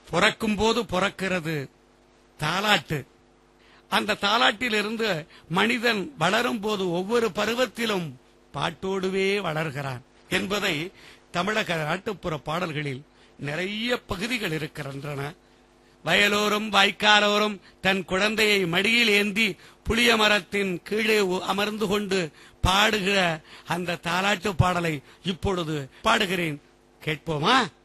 பிறக்கும் போது பிறக்கிறது தாலாட்டு. அந்த தாலாட்டிலிருந்து மனிதன் வளரும் போது ஒவ்வொரு பருவத்திலும் பாட்டோடுவே வளர்கிறான் என்பதை தமிழக நாட்டுப்புற பாடல்களில் நிறைய பகுதிகள் இருக்கின்றன. வயலோரம் வாய்க்காலோரம் தன் குழந்தையை மடியில் ஏந்தி புளிய மரத்தின் கீழே அமர்ந்து கொண்டு பாடுகிற அந்த தாலாட்டு பாடலை இப்பொழுது பாடுகிறேன், கேட்போமா?